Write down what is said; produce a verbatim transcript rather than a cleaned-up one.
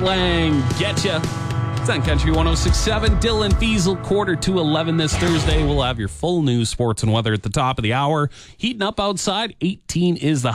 Lang, Getcha. It's on Country one oh six point seven. Dylan Fiesel, quarter to eleven this Thursday. We'll have your full news, sports, and weather at the top of the hour. Heating up outside, eighteen is the